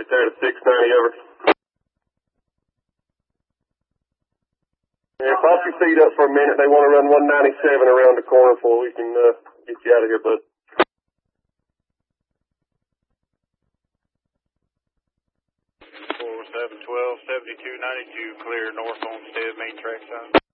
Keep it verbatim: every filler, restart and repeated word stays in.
Right there at six ninety, over. Yeah, pop your feet up for a minute. They want to run one ninety-seven around the corner before we can uh, get you out of here, bud. four seven twelve seventy-two ninety-two, clear north on stead main track side.